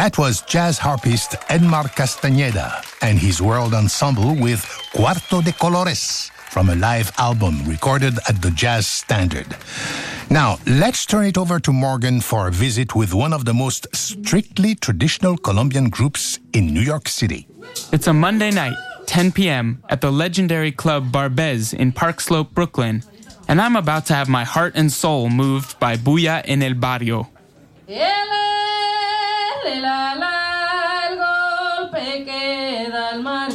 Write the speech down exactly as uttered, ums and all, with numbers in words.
That was jazz harpist Edmar Castañeda and his world ensemble with Cuarto de Colores from a live album recorded at the Jazz Standard. Now, let's turn it over to Morgan for a visit with one of the most strictly traditional Colombian groups in New York City. It's a Monday night, ten p.m., at the legendary club Barbez in Park Slope, Brooklyn, and I'm about to have my heart and soul moved by Bulla en el Barrio. El golpe que da el mar